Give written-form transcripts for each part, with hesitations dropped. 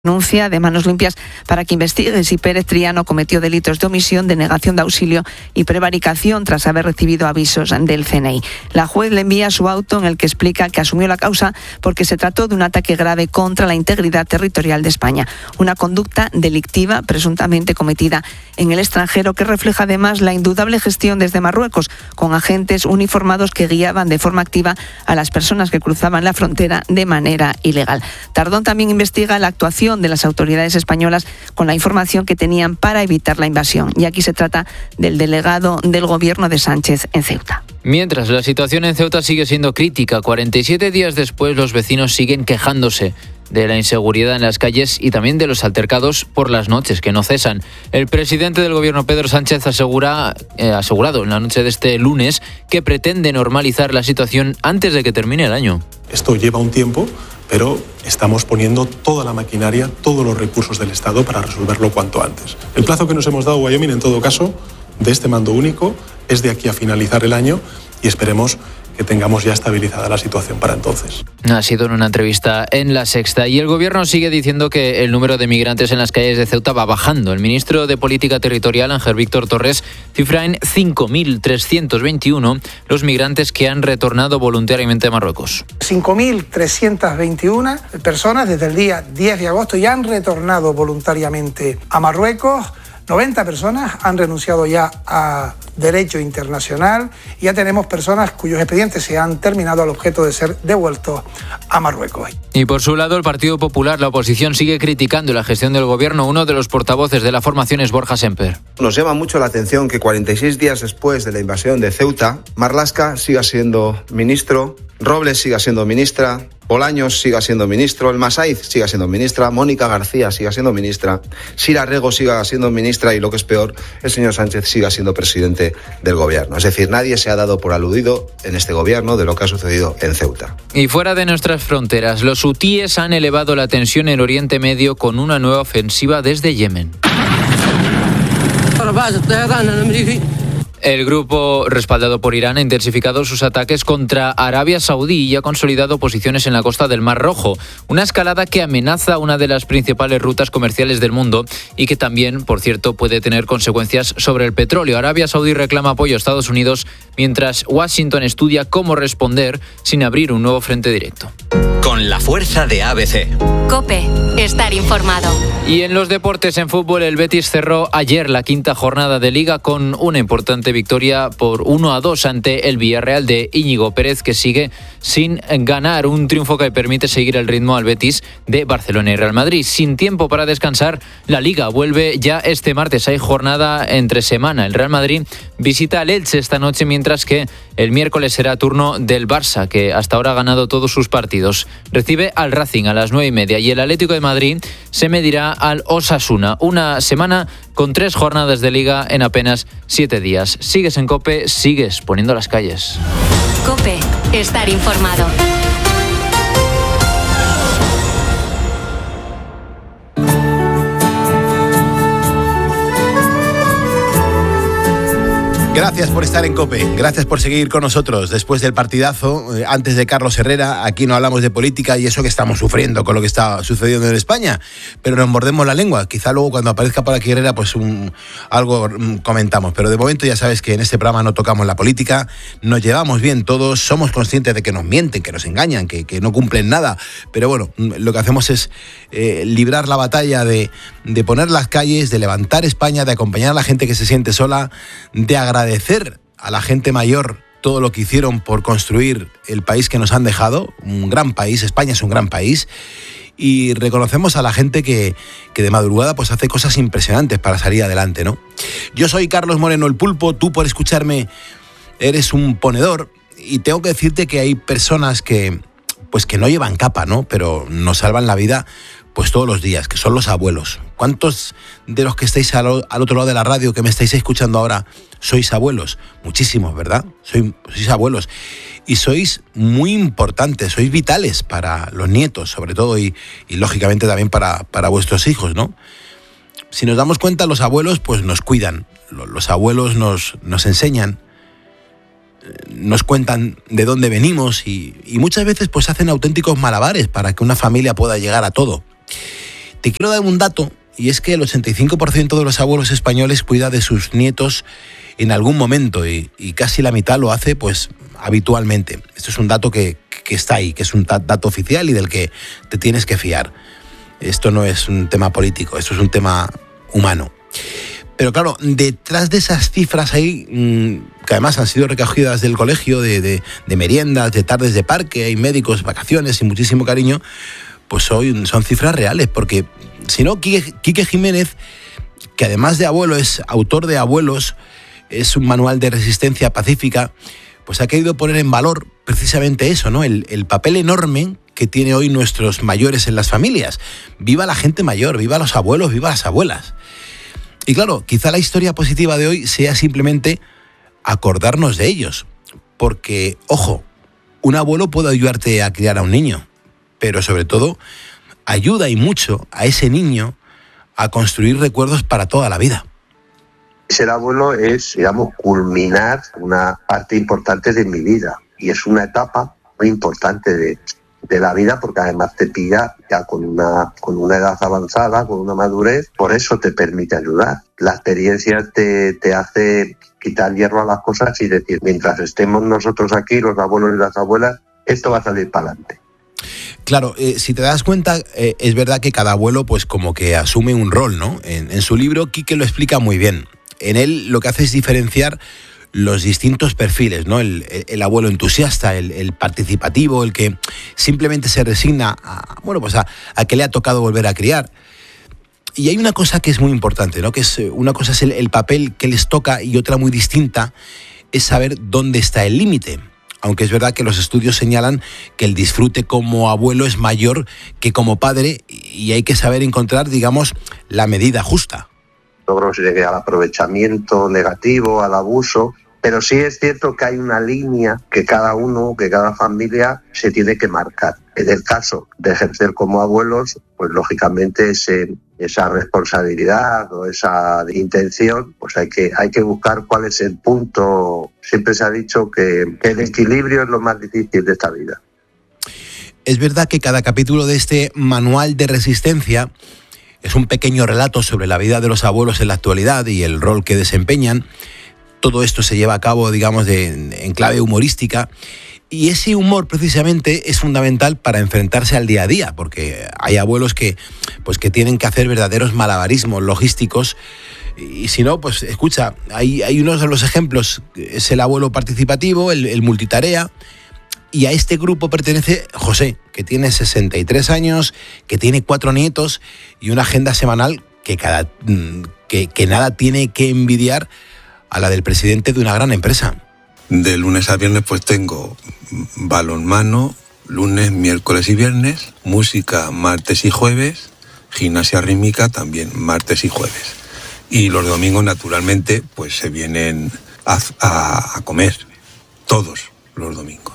denuncia de Manos Limpias para que investigue si Pérez Triano cometió delitos de omisión, denegación de auxilio y prevaricación tras haber recibido avisos del CNI. La juez le envía su auto en el que explica que asumió la causa porque se trató de un ataque grave contra la integridad territorial de España, una conducta delictiva presuntamente cometida en el extranjero que refleja además la indudable gestión desde Marruecos, con agentes uniformados que guiaban de forma activa a las personas que cruzaban la frontera de manera ilegal. Tardón también investiga la actuación de las autoridades españolas con la información que tenían para evitar la invasión. Y aquí se trata del delegado del gobierno de Sánchez en Ceuta. Mientras, la situación en Ceuta sigue siendo crítica. 47 días después, los vecinos siguen quejándose de la inseguridad en las calles y también de los altercados por las noches, que no cesan. El presidente del gobierno, Pedro Sánchez, asegurado en la noche de este lunes que pretende normalizar la situación antes de que termine el año. Esto lleva un tiempo, pero estamos poniendo toda la maquinaria, todos los recursos del Estado para resolverlo cuanto antes. El plazo que nos hemos dado, Wyoming, en todo caso, de este mando único, es de aquí a finalizar el año y esperemos que tengamos ya estabilizada la situación para entonces. Ha sido en una entrevista en La Sexta. Y el gobierno sigue diciendo que el número de migrantes en las calles de Ceuta va bajando. El ministro de Política Territorial, Ángel Víctor Torres, cifra en 5.321 los migrantes que han retornado voluntariamente a Marruecos. 5.321 personas desde el día 10 de agosto ya han retornado voluntariamente a Marruecos. 90 personas han renunciado ya a derecho internacional y ya tenemos personas cuyos expedientes se han terminado al objeto de ser devueltos a Marruecos. Y por su lado, el Partido Popular, la oposición, sigue criticando la gestión del gobierno. Uno de los portavoces de la formación es Borja Semper. Nos llama mucho la atención que 46 días después de la invasión de Ceuta, Marlaska siga siendo ministro, Robles siga siendo ministra, Bolaños siga siendo ministro, El Masaiz siga siendo ministra, Mónica García siga siendo ministra, Sira Rego siga siendo ministra y, lo que es peor, el señor Sánchez siga siendo presidente del gobierno. Es decir, nadie se ha dado por aludido en este gobierno de lo que ha sucedido en Ceuta. Y fuera de nuestras fronteras, los hutíes han elevado la tensión en Oriente Medio con una nueva ofensiva desde Yemen. El grupo, respaldado por Irán, ha intensificado sus ataques contra Arabia Saudí y ha consolidado posiciones en la costa del Mar Rojo. Una escalada que amenaza una de las principales rutas comerciales del mundo y que también, por cierto, puede tener consecuencias sobre el petróleo. Arabia Saudí reclama apoyo a Estados Unidos, mientras Washington estudia cómo responder sin abrir un nuevo frente directo. Con la fuerza de ABC. COPE. Estar informado. Y en los deportes, en fútbol, el Betis cerró ayer la quinta jornada de Liga con una importante victoria por 1-2 ante el Villarreal de Íñigo Pérez, que sigue sin ganar. Un triunfo que permite seguir el ritmo al Betis de Barcelona y Real Madrid. Sin tiempo para descansar, la Liga vuelve ya este martes. Hay jornada entre semana. El Real Madrid visita al Elche esta noche, mientras que el miércoles será turno del Barça, que hasta ahora ha ganado todos sus partidos. Recibe al Racing a las 9:30 y el Atlético de Madrid se medirá al Osasuna. Una semana con 3 jornadas de Liga en apenas 7 días. Sigues en COPE, sigues poniendo las calles. COPE. Estar informado. Gracias por estar en COPE, gracias por seguir con nosotros. Después del partidazo, antes de Carlos Herrera, aquí no hablamos de política y eso que estamos sufriendo con lo que está sucediendo en España, pero nos mordemos la lengua. Quizá luego cuando aparezca por aquí Herrera, pues algo comentamos, pero de momento ya sabes que en este programa no tocamos la política, nos llevamos bien todos, somos conscientes de que nos mienten, que nos engañan, que no cumplen nada, pero bueno, lo que hacemos es librar la batalla de poner las calles, de levantar España, de acompañar a la gente que se siente sola, de agradecer a la gente mayor todo lo que hicieron por construir el país que nos han dejado, un gran país. España es un gran país, y reconocemos a la gente que de madrugada pues hace cosas impresionantes para salir adelante, ¿no? Yo soy Carlos Moreno el Pulpo, tú por escucharme eres un ponedor, y tengo que decirte que hay personas que no llevan capa, ¿no? Pero nos salvan la vida pues todos los días, que son los abuelos. ¿Cuántos de los que estáis al otro lado de la radio, que me estáis escuchando ahora, sois abuelos? Muchísimos, ¿verdad? Sois abuelos. Y sois muy importantes, sois vitales para los nietos, sobre todo, y lógicamente también para vuestros hijos, ¿no? Si nos damos cuenta, los abuelos pues nos cuidan, los abuelos nos enseñan, nos cuentan de dónde venimos y muchas veces pues hacen auténticos malabares para que una familia pueda llegar a todo. Te quiero dar un dato, y es que el 85% de los abuelos españoles cuida de sus nietos en algún momento y casi la mitad lo hace pues habitualmente. Esto es un dato que está ahí, que es un dato oficial y del que te tienes que fiar. Esto no es un tema político, esto es un tema humano. Pero claro, detrás de esas cifras ahí, que además han sido recogidas del colegio, de meriendas, de tardes de parque, hay médicos, vacaciones y muchísimo cariño, pues son cifras reales, porque si no, Quique Jiménez, que además de abuelo es autor de Abuelos, es un manual de resistencia pacífica, pues ha querido poner en valor precisamente eso, ¿no? El papel enorme que tiene hoy nuestros mayores en las familias. Viva la gente mayor, viva los abuelos, viva las abuelas. Y claro, quizá la historia positiva de hoy sea simplemente acordarnos de ellos. Porque, ojo, un abuelo puede ayudarte a criar a un niño, pero sobre todo ayuda y mucho a ese niño a construir recuerdos para toda la vida. Ser abuelo es, digamos, culminar una parte importante de mi vida. Y es una etapa muy importante de la vida, porque además te pilla ya con una edad avanzada, con una madurez, por eso te permite ayudar. La experiencia te hace quitar hierro a las cosas y decir, mientras estemos nosotros aquí, los abuelos y las abuelas, esto va a salir para adelante. Claro, si te das cuenta, es verdad que cada abuelo pues como que asume un rol, ¿no? En su libro, Quique lo explica muy bien. En él lo que hace es diferenciar los distintos perfiles, ¿no? El abuelo entusiasta, el participativo, el que simplemente se resigna a que le ha tocado volver a criar. Y hay una cosa que es muy importante, ¿no? Una cosa es el papel que les toca y otra muy distinta es saber dónde está el límite. Aunque es verdad que los estudios señalan que el disfrute como abuelo es mayor que como padre y hay que saber encontrar, digamos, la medida justa. No creo que se llegue al aprovechamiento negativo, al abuso, pero sí es cierto que hay una línea que cada familia se tiene que marcar. En el caso de ejercer como abuelos, pues lógicamente esa responsabilidad o esa intención, pues hay que buscar cuál es el punto. Siempre se ha dicho que el equilibrio es lo más difícil de esta vida. Es verdad que cada capítulo de este manual de resistencia es un pequeño relato sobre la vida de los abuelos en la actualidad y el rol que desempeñan. Todo esto se lleva a cabo, digamos, en clave humorística. Y ese humor, precisamente, es fundamental para enfrentarse al día a día, porque hay abuelos que tienen que hacer verdaderos malabarismos logísticos. Y si no, pues escucha, hay unos de los ejemplos, es el abuelo participativo, el multitarea. Y a este grupo pertenece José, que tiene 63 años, que tiene 4 nietos y una agenda semanal que nada tiene que envidiar a la del presidente de una gran empresa. De lunes a viernes pues tengo balonmano, lunes, miércoles y viernes, música martes y jueves, gimnasia rítmica también martes y jueves. Y los domingos naturalmente pues se vienen a comer, todos los domingos.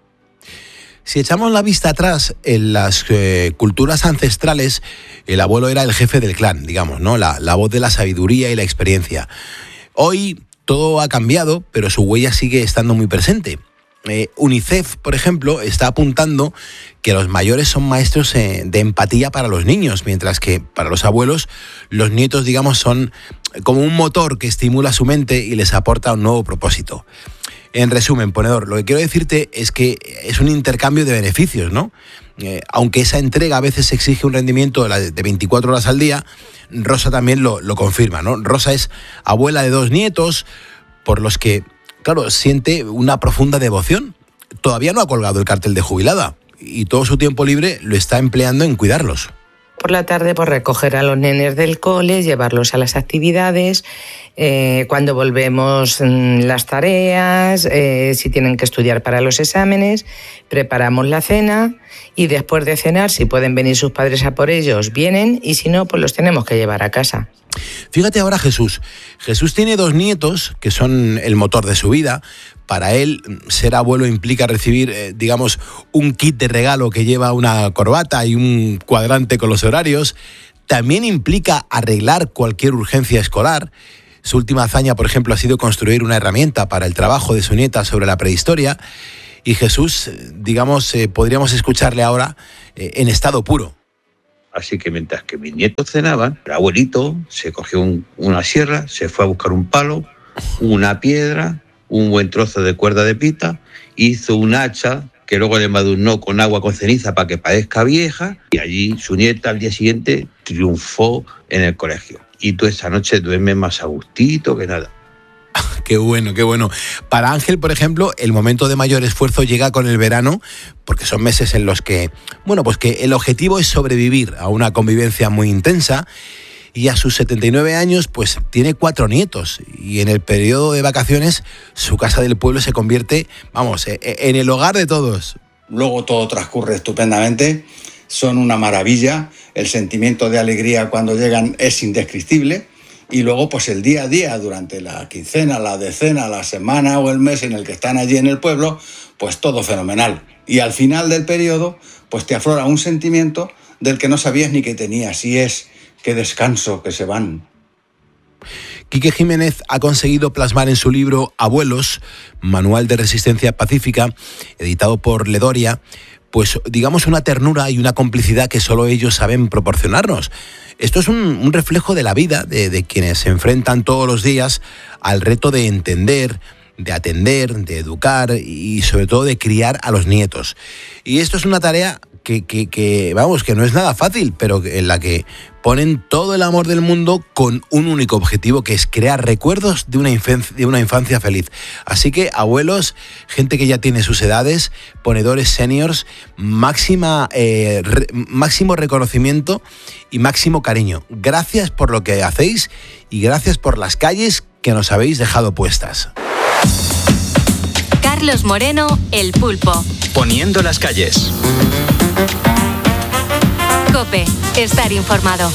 Si echamos la vista atrás, en las culturas ancestrales, el abuelo era el jefe del clan, digamos, ¿no? La voz de la sabiduría y la experiencia. Hoy todo ha cambiado, pero su huella sigue estando muy presente. UNICEF, por ejemplo, está apuntando que los mayores son maestros de empatía para los niños, mientras que para los abuelos, los nietos, digamos, son como un motor que estimula su mente y les aporta un nuevo propósito. En resumen, ponedor, lo que quiero decirte es que es un intercambio de beneficios, ¿no? Aunque esa entrega a veces exige un rendimiento de 24 horas al día, Rosa también lo confirma, ¿no? Rosa es abuela de 2 nietos, por los que, claro, siente una profunda devoción. Todavía no ha colgado el cartel de jubilada y todo su tiempo libre lo está empleando en cuidarlos. Por la tarde, pues recoger a los nenes del cole, llevarlos a las actividades, cuando volvemos las tareas, si tienen que estudiar para los exámenes, preparamos la cena y después de cenar, si pueden venir sus padres a por ellos, vienen y si no, pues los tenemos que llevar a casa. Fíjate ahora Jesús. Jesús tiene 2 nietos que son el motor de su vida. Para él, ser abuelo implica recibir, digamos, un kit de regalo que lleva una corbata y un cuadrante con los horarios. También implica arreglar cualquier urgencia escolar. Su última hazaña, por ejemplo, ha sido construir una herramienta para el trabajo de su nieta sobre la prehistoria. Y Jesús, digamos, podríamos escucharle ahora en estado puro. Así que mientras que mis nietos cenaban, el abuelito se cogió una sierra, se fue a buscar un palo, una piedra, un buen trozo de cuerda de pita, hizo un hacha que luego le embadurnó con agua con ceniza para que parezca vieja, y allí su nieta al día siguiente triunfó en el colegio. Y tú esa noche duermes más a gustito que nada. Qué bueno, qué bueno. Para Ángel, por ejemplo, el momento de mayor esfuerzo llega con el verano, porque son meses en los que, bueno, pues que el objetivo es sobrevivir a una convivencia muy intensa, y a sus 79 años, pues tiene 4 nietos, y en el periodo de vacaciones su casa del pueblo se convierte, vamos, en el hogar de todos. Luego todo transcurre estupendamente, son una maravilla, el sentimiento de alegría cuando llegan es indescriptible. Y luego, pues el día a día, durante la quincena, la decena, la semana o el mes en el que están allí en el pueblo, pues todo fenomenal. Y al final del periodo, pues te aflora un sentimiento del que no sabías ni que tenías, y es qué descanso que se van. Quique Jiménez ha conseguido plasmar en su libro Abuelos, Manual de Resistencia Pacífica, editado por Ledoria, pues digamos una ternura y una complicidad que solo ellos saben proporcionarnos. Esto es un reflejo de la vida de quienes se enfrentan todos los días al reto de entender, de atender, de educar y sobre todo de criar a los nietos. Y esto es una tarea que vamos, que no es nada fácil, pero en la que ponen todo el amor del mundo con un único objetivo, que es crear recuerdos de una infancia feliz. Así que, abuelos, gente que ya tiene sus edades, ponedores seniors, máximo reconocimiento y máximo cariño. Gracias por lo que hacéis y gracias por las calles que nos habéis dejado puestas. Carlos Moreno, El Pulpo. Poniendo las calles. COPE, estar informado.